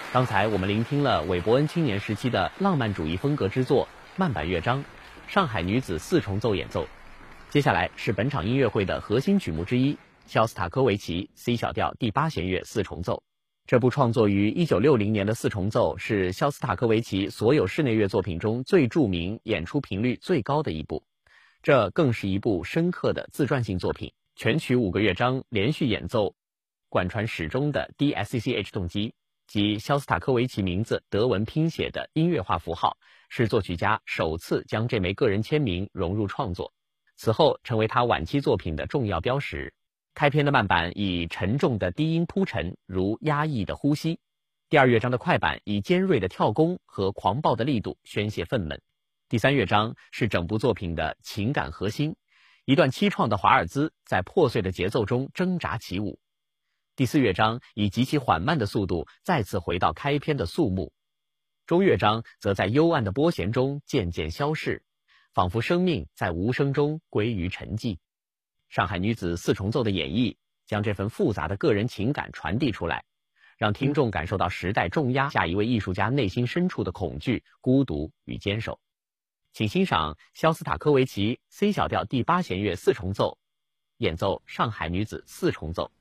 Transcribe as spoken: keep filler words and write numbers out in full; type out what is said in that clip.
刚才我们聆听了韦伯恩青年时期的浪漫主义风格之作慢板乐章《上海女子四重奏》演奏。接下来是本场音乐会的核心曲目之一——肖斯塔科维奇 C 小调第八弦乐四重奏。这部创作于一九六零年的四重奏是肖斯塔科维奇所有室内乐作品中最著名、演出频率最高的一部。这更是一部深刻的自传性作品，全曲五个乐章连续演奏，贯穿始终的 D S C C H 动机及肖斯塔科维奇名字德文拼写的音乐化符号，是作曲家首次将这枚个人签名融入创作，此后成为他晚期作品的重要标识。开篇的慢板以沉重的低音铺陈，如压抑的呼吸；第二乐章的快板以尖锐的跳弓和狂暴的力度宣泄愤懑。第三乐章是整部作品的情感核心，一段凄怆的华尔兹在破碎的节奏中挣扎起舞。第四乐章以极其缓慢的速度再次回到开篇的肃穆，中乐章则在幽暗的拨弦中渐渐消逝，仿佛生命在无声中归于沉寂。上海女子四重奏的演绎将这份复杂的个人情感传递出来，让听众感受到时代重压下一位艺术家内心深处的恐惧、孤独与坚守。请欣赏肖斯塔科维奇 C 小调第八弦乐四重奏，演奏上海女子四重奏。